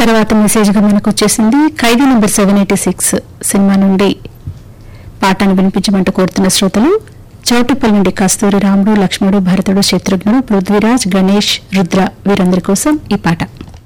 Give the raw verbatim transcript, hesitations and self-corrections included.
తర్వాత మెసేజ్ గా మనకు వచ్చేసింది ఖైదీ number seven eighty six cinema నుండి పాటను వినిపించమంటూ కోరుతున్న శ్రోతలు చౌటుప్పల్ నుండి కస్తూరి రాముడు లక్ష్మణుడు భరతుడు శత్రుఘ్నుడు పృథ్వీరాజ్ గణేష్ రుద్ర వీరందరి కోసం ఈ పాట.